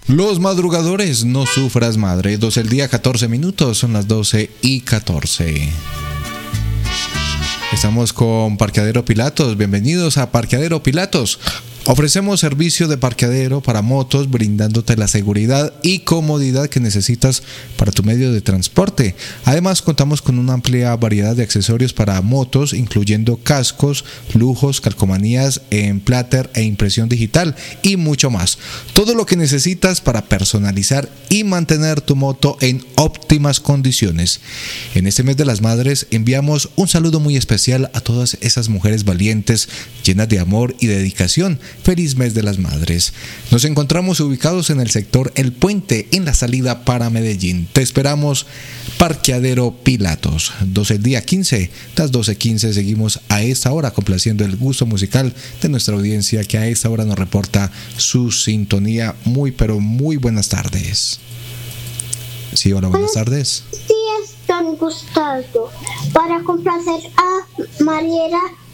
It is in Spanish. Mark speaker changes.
Speaker 1: Los madrugadores, no sufras madre. 12 el día, 14 minutos, son las 12:14. Estamos con Parqueadero Pilatos. Bienvenidos a Parqueadero Pilatos. Ofrecemos servicio de parqueadero para motos, brindándote la seguridad y comodidad que necesitas para tu medio de transporte. Además, contamos con una amplia variedad de accesorios para motos, incluyendo cascos, lujos, calcomanías en pláter e impresión digital y mucho más. Todo lo que necesitas para personalizar y mantener tu moto en óptimas condiciones. En este mes de las madres enviamos un saludo muy especial a todas esas mujeres valientes, llenas de amor y dedicación. Feliz mes de las madres. Nos encontramos ubicados en el sector El Puente, en la salida para Medellín. Te esperamos, Parqueadero Pilatos. 12 el día 15, las 12:15. Seguimos a esta hora complaciendo el gusto musical de nuestra audiencia, que a esta hora nos reporta su sintonía. Muy pero muy buenas tardes. Sí, hola, buenas tardes.
Speaker 2: Sí, don Gustavo. Para complacer a Mariela